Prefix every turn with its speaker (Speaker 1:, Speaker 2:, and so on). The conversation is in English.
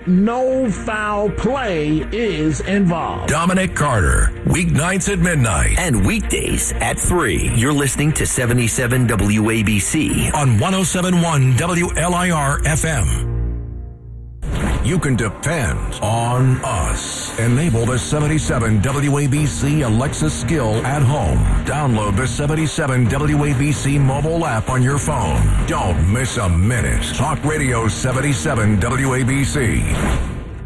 Speaker 1: no foul play is involved.
Speaker 2: Dominic Carter, weeknights at midnight.
Speaker 3: And weekdays at 3. You're listening to 77 WABC.
Speaker 2: On 107.1 WLIR FM. You can depend on us. Enable the 77 WABC Alexa skill at home. Download the 77 WABC mobile app on your phone. Don't miss a minute. Talk Radio 77 WABC.